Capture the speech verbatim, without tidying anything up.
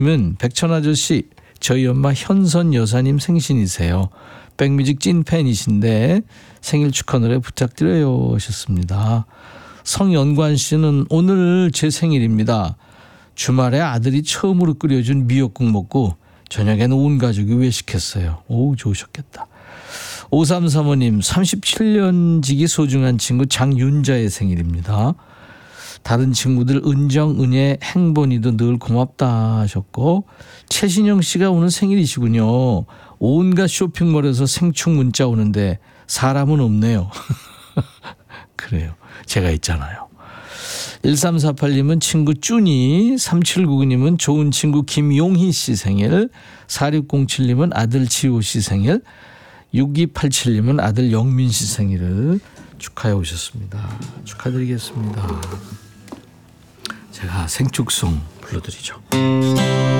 백천 아저씨, 저희 엄마 현선 여사님 생신이세요. 백뮤직 찐팬이신데 생일 축하 노래 부탁드려요 하셨습니다. 성연관 씨는 오늘 제 생일입니다. 주말에 아들이 처음으로 끓여준 미역국 먹고 저녁에는 온 가족이 외식했어요. 오, 좋으셨겠다. 오삼삼오님, 삼십칠 년 지기 소중한 친구 장윤자의 생일입니다. 다른 친구들 은정, 은혜, 행본이도 늘 고맙다 하셨고, 최신영 씨가 오늘 생일이시군요. 온갖 쇼핑몰에서 생축 문자 오는데 사람은 없네요. 그래요. 제가 있잖아요. 일삼사팔님은 친구 쭈니, 삼칠구구님은 좋은 친구 김용희 씨 생일, 사육공칠님은 아들 지호 씨 생일, 육이팔칠님은 아들 영민 씨 생일을 축하해 오셨습니다. 축하드리겠습니다. 제가 생축송 불러드리죠.